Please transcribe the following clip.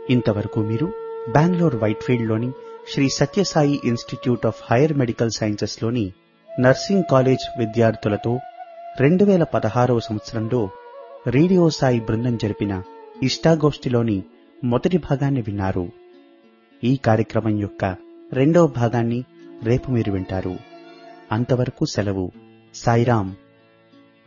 ఇంతవరకు మీరు Bengaluru వైట్ఫీల్డ్లోని Shri Sathya Sai institute of higher medical సైన్సెస్లోని nursing college విద్యార్థులతో 2016వ సంవత్సరంలో రేడియో సాయి బృందం జరిపిన ఇష్టాగోష్ఠిలోని మొదటి భాగాన్ని విన్నారు. ఈ కార్యక్రమం యొక్క రెండవ భాగాన్ని రేపు మీరు వింటారు. అంతవరకు సెలవు. సాయిరాం.